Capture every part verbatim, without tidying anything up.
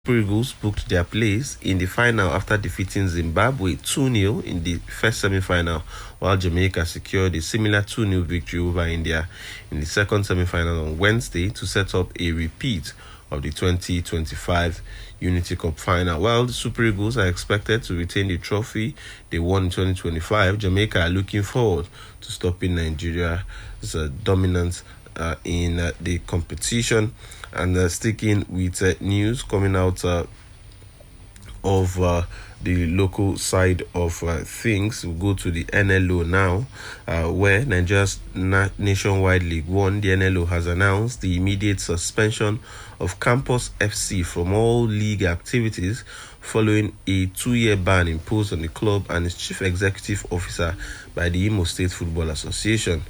Super Eagles booked their place in the final after defeating Zimbabwe two nil in the first semi-final, while Jamaica secured a similar two nil victory over India in the second semi-final on Wednesday to set up a repeat of the twenty twenty-five Unity Cup final. While the Super Eagles are expected to retain the trophy they won in twenty twenty-five, Jamaica are looking forward to stopping Nigeria's uh, dominance uh, in uh, the competition. And uh, sticking with uh, news coming out uh, of uh, the local side of uh, things, we'll go to the N L O now, uh, where Nigeria's Na- Nationwide League One, the N L O, has announced the immediate suspension of Campus F C from all league activities following a two-year ban imposed on the club and its chief executive officer by the Imo State Football Association.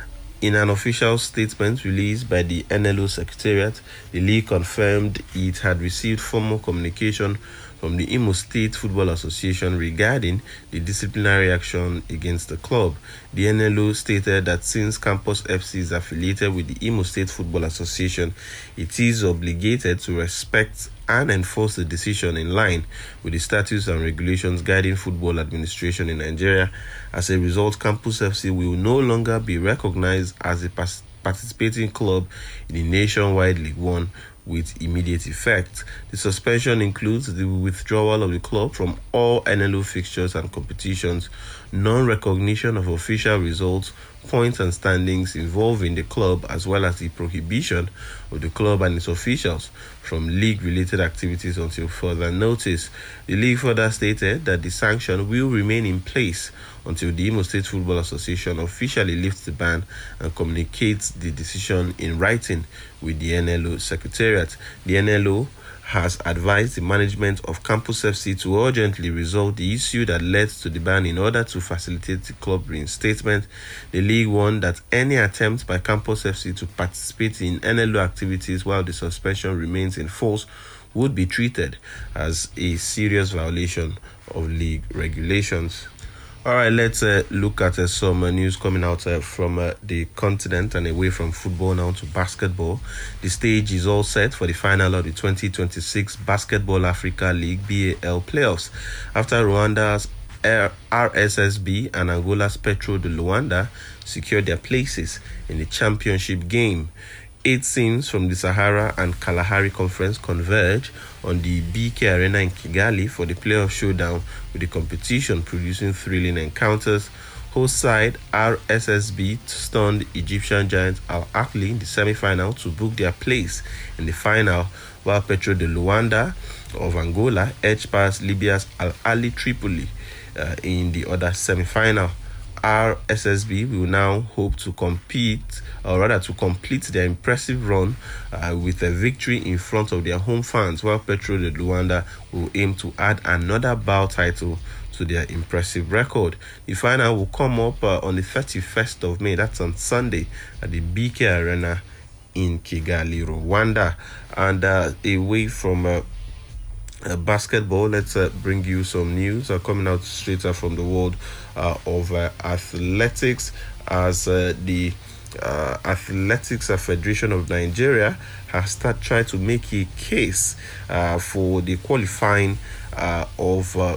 In an official statement released by the N L O Secretariat, the league confirmed it had received formal communication from the Imo State Football Association regarding the disciplinary action against the club. The N L O stated that since Campus F C is affiliated with the Imo State Football Association, it is obligated to respect and enforce the decision in line with the statutes and regulations guiding football administration in Nigeria. As a result, Campus F C will no longer be recognized as a participating club in the Nationwide League One with immediate effect. The suspension includes the withdrawal of the club from all N L O fixtures and competitions, non-recognition of official results, points and standings involving the club, as well as the prohibition of the club and its officials from league-related activities until further notice. The league further stated that the sanction will remain in place until the Imo State Football Association officially lifts the ban and communicates the decision in writing with the N L O Secretariat. The N L O has advised the management of Campus F C to urgently resolve the issue that led to the ban in order to facilitate the club reinstatement. The league warned that any attempt by Campus F C to participate in N L O activities while the suspension remains in force would be treated as a serious violation of league regulations. All right, let's uh, look at uh, some uh, news coming out uh, from uh, the continent and away from football now to basketball. The stage is all set for the final of the twenty twenty-six Basketball Africa League B A L playoffs after Rwanda's R S S B and Angola's Petro de Luanda secured their places in the championship game. Eight teams from the Sahara and Kalahari Conference converge on the B K Arena in Kigali for the playoff showdown, with the competition producing thrilling encounters. Host side R S S B stunned Egyptian giant Al Ahly in the semi-final to book their place in the final, while Petro de Luanda of Angola edged past Libya's Al Ahly Tripoli uh, in the other semi-final. R S S B will now hope to compete, or rather to complete their impressive run uh, with a victory in front of their home fans, while Petro de Luanda will aim to add another B A L title to their impressive record. The final will come up uh, on the thirty-first of May, that's on Sunday, at the B K Arena in Kigali, Rwanda. And uh, away from uh, Uh, basketball, let's uh, bring you some news uh, coming out straight uh, from the world uh, of uh, athletics, as uh, the uh, Athletics Federation of Nigeria has started trying to make a case uh, for the qualifying uh, of uh,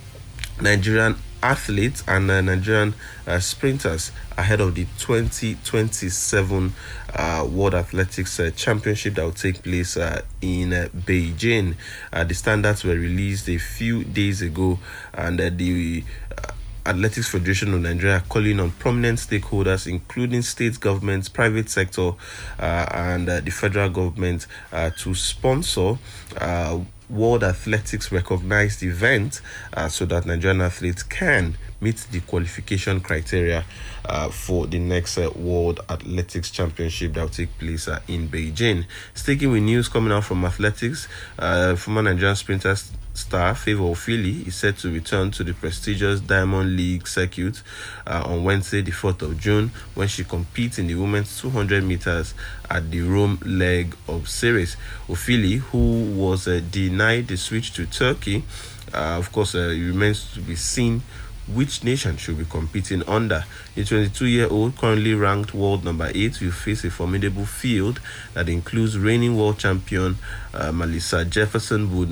Nigerian athletes and uh, Nigerian uh, sprinters ahead of the twenty twenty-seven uh, World Athletics uh, Championship that will take place uh, in uh, Beijing. Uh, the standards were released a few days ago, and uh, the uh, Athletics Federation of Nigeria calling on prominent stakeholders, including state governments, private sector, uh, and uh, the federal government, uh, to sponsor uh, World Athletics recognized event uh, so that Nigerian athletes can meet the qualification criteria uh, for the next uh, World Athletics Championship that will take place uh, in Beijing. Sticking with news coming out from athletics, uh, former Nigerian sprinter star Favour Ofili is set to return to the prestigious Diamond League circuit uh, on Wednesday, the fourth of June, when she competes in the women's two hundred meters at the Rome leg of series. Ofili, who was uh, denied the switch to Turkey, uh, of course, uh, it remains to be seen which nation should be competing under. The twenty-two-year-old, currently ranked world number eight, will face a formidable field that includes reigning world champion uh, Melissa Jefferson Wood,